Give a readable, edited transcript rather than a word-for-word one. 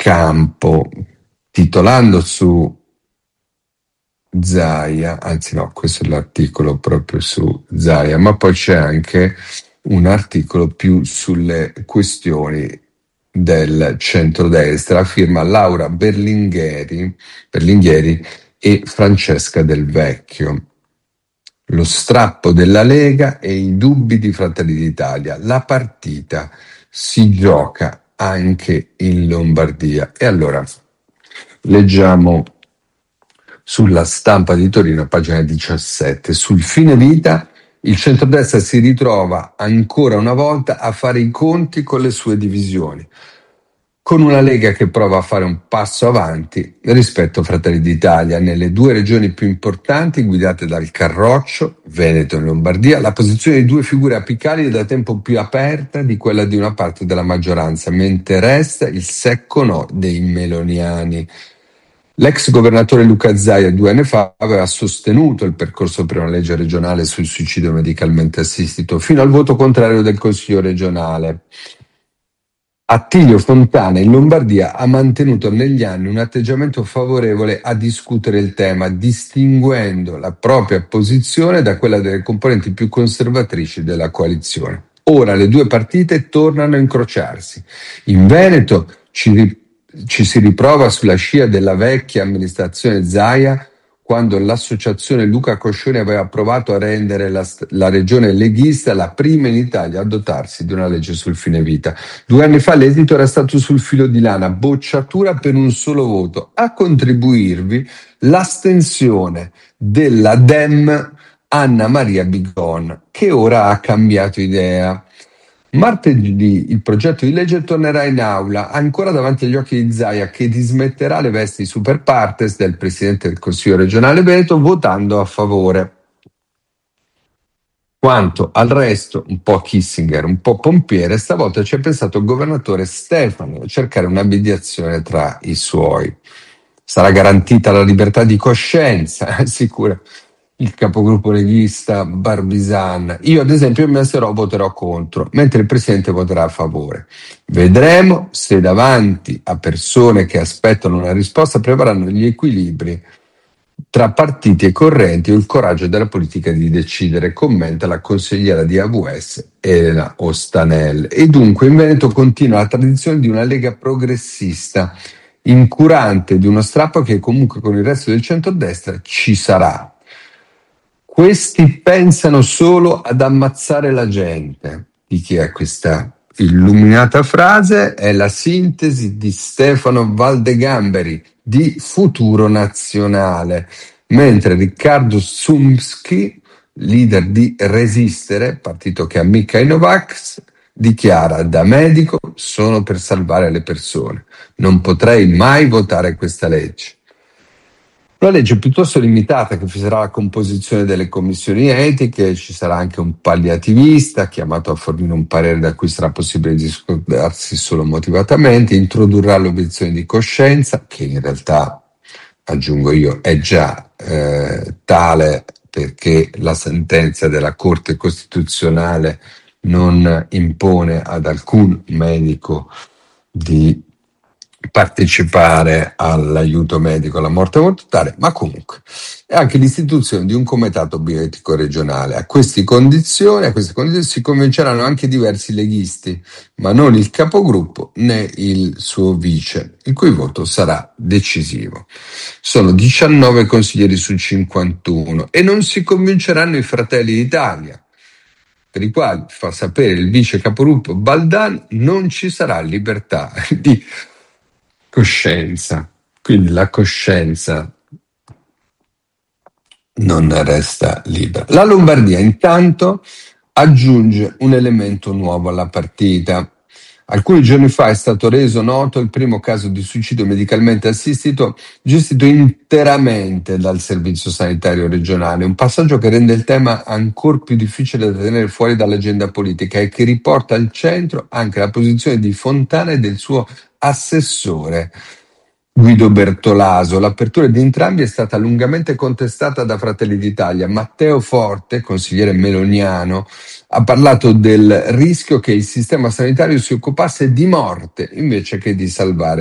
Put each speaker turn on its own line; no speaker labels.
campo, titolando su Zaia, anzi no, questo è l'articolo proprio su Zaia, ma poi c'è anche un articolo più sulle questioni del centrodestra, firma Laura Berlinghieri e Francesca Del Vecchio. Lo strappo della Lega e i dubbi di Fratelli d'Italia. La partita si gioca anche in Lombardia. E allora leggiamo sulla Stampa di Torino, pagina 17. Sul fine vita, il centrodestra si ritrova ancora una volta a fare i conti con le sue divisioni, con una Lega che prova a fare un passo avanti rispetto a Fratelli d'Italia. Nelle due regioni più importanti, guidate dal Carroccio, Veneto e Lombardia, la posizione di due figure apicali è da tempo più aperta di quella di una parte della maggioranza, mentre resta il secco no dei meloniani. L'ex governatore Luca Zaia 2 anni fa aveva sostenuto il percorso per una legge regionale sul suicidio medicalmente assistito, fino al voto contrario del Consiglio regionale. Attilio Fontana in Lombardia ha mantenuto negli anni un atteggiamento favorevole a discutere il tema, distinguendo la propria posizione da quella delle componenti più conservatrici della coalizione. Ora le due partite tornano a incrociarsi. In Veneto ci si riprova sulla scia della vecchia amministrazione Zaia, quando l'associazione Luca Coscioni aveva provato a rendere la regione leghista la prima in Italia a dotarsi di una legge sul fine vita. 2 anni fa l'esito era stato sul filo di lana, bocciatura per un solo voto. A contribuirvi l'astensione della Dem Anna Maria Bigon, che ora ha cambiato idea. Martedì il progetto di legge tornerà in aula, ancora davanti agli occhi di Zaia, che dismetterà le vesti super partes del Presidente del Consiglio regionale Veneto votando a favore. Quanto al resto, un po' Kissinger, un po' pompiere, stavolta ci ha pensato il governatore Stefano a cercare una mediazione tra i suoi. Sarà garantita la libertà di coscienza, assicura il capogruppo leghista Barbisan. Io ad esempio mi alzerò, voterò contro, mentre il Presidente voterà a favore. Vedremo se davanti a persone che aspettano una risposta prevarranno gli equilibri tra partiti e correnti o il coraggio della politica di decidere, commenta la consigliera di AVS Elena Ostanel. E dunque in Veneto continua la tradizione di una Lega progressista, incurante di uno strappo che comunque con il resto del centrodestra ci sarà. Questi pensano solo ad ammazzare la gente. Di chi è questa illuminata frase? È la sintesi di Stefano Valdegamberi di Futuro Nazionale, mentre Riccardo Sumsky, leader di Resistere, partito che ammicca i Novax, dichiara: da medico sono per salvare le persone, non potrei mai votare questa legge. Una legge piuttosto limitata che fisserà la composizione delle commissioni etiche, ci sarà anche un palliativista chiamato a fornire un parere da cui sarà possibile discodarsi solo motivatamente, introdurrà l'obiezione di coscienza, che in realtà, aggiungo io, è già tale perché la sentenza della Corte Costituzionale non impone ad alcun medico di partecipare all'aiuto medico alla morte volontaria, ma comunque è anche l'istituzione di un comitato bioetico regionale. A queste condizioni si convinceranno anche diversi leghisti, ma non il capogruppo né il suo vice, il cui voto sarà decisivo. Sono 19 consiglieri su 51 e non si convinceranno i Fratelli d'Italia, per i quali, fa sapere il vice capogruppo Baldan, non ci sarà libertà di coscienza, quindi la coscienza non resta libera. La Lombardia intanto aggiunge un elemento nuovo alla partita. Alcuni giorni fa è stato reso noto il primo caso di suicidio medicalmente assistito gestito interamente dal Servizio Sanitario Regionale, un passaggio che rende il tema ancora più difficile da tenere fuori dall'agenda politica e che riporta al centro anche la posizione di Fontana e del suo assessore Guido Bertolaso. L'apertura di entrambi è stata lungamente contestata da Fratelli d'Italia. Matteo Forte, consigliere meloniano, ha parlato del rischio che il sistema sanitario si occupasse di morte invece che di salvare